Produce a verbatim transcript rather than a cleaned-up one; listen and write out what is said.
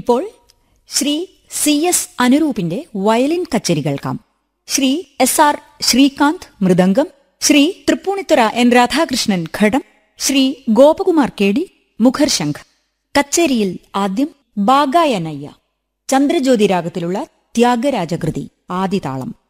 ഇപ്പോൾ Shri C S അനുരൂപിന്റെ violin കച്ചേരി കേൾക്കാം. Shri S R Srikanth mridangam, Shri Tripunithura N Radhakrishnan ഘടം, ശ്രീ ഗോപകുമാർ കെ ഡി മുഖർശംഖ്. കച്ചേരിയിൽ ആദ്യം ബാഗായനയ്യ, ചന്ദ്രജ്യോതി രാഗത്തിലുള്ള ത്യാഗരാജകൃതി ആദിതാളം.